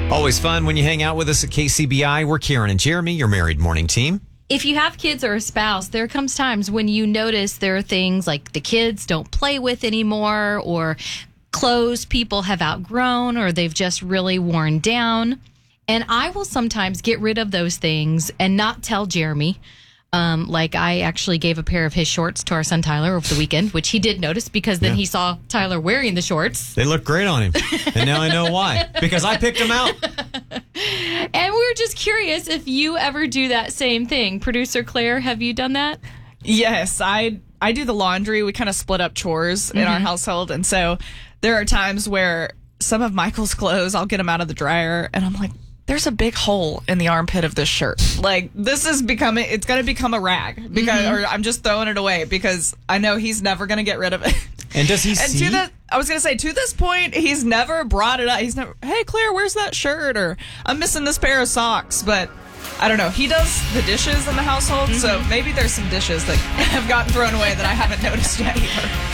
Always fun when you hang out with us at KCBI. We're Karen and Jeremy, your married morning team. If you have kids or a spouse, there comes times when you notice there are things like the kids don't play with anymore, or clothes people have outgrown, or they've just really worn down. And I will sometimes get rid of those things and not tell Jeremy. Like I actually gave a pair of his shorts to our son Tyler over the weekend, which he did notice because then he saw Tyler wearing the shorts. They look great on him. And now I know why. Because I picked them out. And we were just curious if you ever do that same thing. Producer Claire, have you done that? Yes, I do the laundry. We kind of split up chores in our household. And so there are times where some of Michael's clothes, I'll get them out of the dryer and I'm like, there's a big hole in the armpit of this shirt. Like, this is becoming, it's going to become a rag because, or I'm just throwing it away because I know he's never going to get rid of it. And does he see? I was going to say, to this point, he's never brought it up. He's never, hey, Claire, where's that shirt? Or I'm missing this pair of socks. But I don't know. He does the dishes in the household. So maybe there's some dishes that have gotten thrown away that I haven't noticed yet either.